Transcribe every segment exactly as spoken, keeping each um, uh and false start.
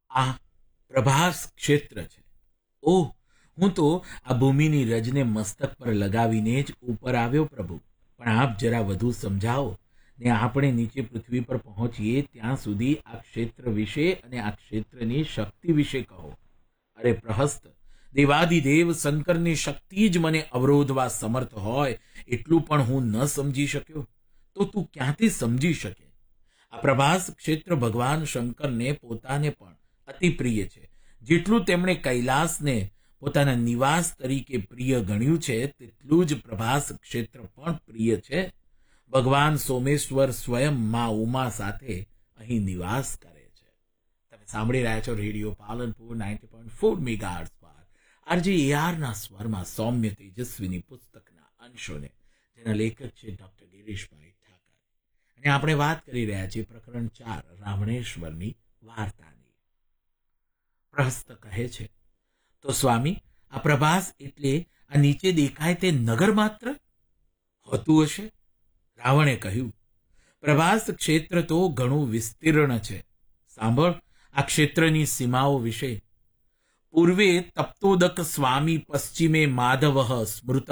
આ પ્રભાસ ક્ષેત્ર છે. ઓહ, હું તો આ ભૂમિની રજને મસ્તક પર લગાવીને જ ઉપર આવ્યો પ્રભુ, પણ આપ જરા વધુ સમજાવો ને આપણે નીચે પૃથ્વી પર પહોંચીએ ત્યાં સુધી આ ક્ષેત્ર વિશે અને આ ક્ષેત્રની શક્તિ વિશે કહો. અરે પ્રહસ્ત, દેવાદિદેવ શંકરની શક્તિ જ મને અવરોધવા સમર્થ હોય એટલું પણ હું ન સમજી શક્યો, તો તું ક્યાંથી સમજી શકે? આ પ્રભાસ ક્ષેત્ર ભગવાન શંકરને પોતાને પણ અતિ પ્રિય છે. જેટલું તેમણે કૈલાસને પોતાના નિવાસ તરીકે પ્રિય ગણ્યું છે, તેટલું જ પ્રભાસ ક્ષેત્ર પણ પ્રિય છે. ભગવાન સોમેશ્વર સ્વયં મા ઉમા સાથે અહીં નિવાસ કરે છે. તમે સાંભળી રહ્યા છો radio Palanpur ninety point four megahertz પર આરજે એઆરના સ્વરમાં સૌમ્ય તેજસ્વીની પુસ્તકના અંશોને, જેના લેખક છે ડોક્ટર ગિરીશભાઈ ઠાકર. અને આપણે વાત કરી રહ્યા છીએ પ્રકરણ ચાર રાવણેશ્વરની વાર્તાની. પ્રહસ્ત કહે છે, તો સ્વામી, આ પ્રભાસ એટલે આ નીચે દેખાય તે નગર માત્ર હોતું હશે? રાવણે કહ્યું, પ્રભાસ ક્ષેત્ર તો ઘણું વિસ્તીર્ણ છે. સાંભળ આ ક્ષેત્રની સીમાઓ વિશે. પૂર્વે તપ્તોદક સ્વામી પશ્ચિમે માધવ સ્મૃત.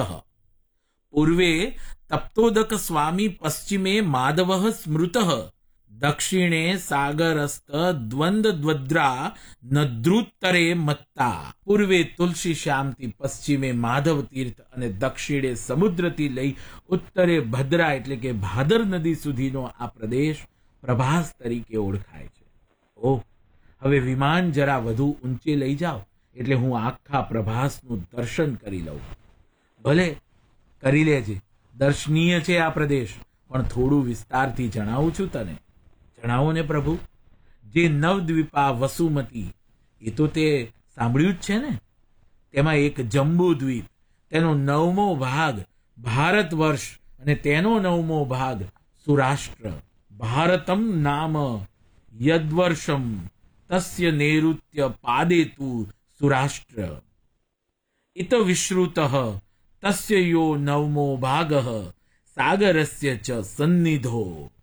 પૂર્વે તપ્તોદક સ્વામી પશ્ચિમે માધવ સ્મૃત. દક્ષિણે સાગરસ્ત દ્વંદ્વદ્રા નદ્રુત્તરે મત્તા. પૂર્વે તુલસી શ્યામથી પશ્ચિમે માધવ તીર્થ અને દક્ષિણે સમુદ્રથી લઈ ઉત્તરે ભદ્રા એટલે કે ભાદર નદી સુધીનો આ પ્રદેશ પ્રભાસ તરીકે ઓળખાય છે. ઓહ, હવે વિમાન જરા વધુ ઊંચે લઈ જાઓ એટલે હું આખા પ્રભાસનું દર્શન કરી લઉં. ભલે કરી લેજે, દર્શનીય છે આ પ્રદેશ, પણ થોડું વિસ્તારથી જણાવું છું તને. જણાવો ને પ્રભુ. જે નવદ્વીપા વસુમતી, એ તો તે સાંભળ્યું જ છે ને. તેમાં એક જંબુ દ્વીપ, તેનો નવમો ભાગ ભારત વર્ષ અને તેનો નવમો ભાગ સુરાષ્ટ્ર. ભારતમ નામ યદ્વર્ષમ તસ્ય નૈઋત્ય પાદેતુ સુરાષ્ટ્ર. ઇત વિશ્રુત તસ્ય યો નવમો ભાગ સાગરસ્ય ચ સન્નિધો.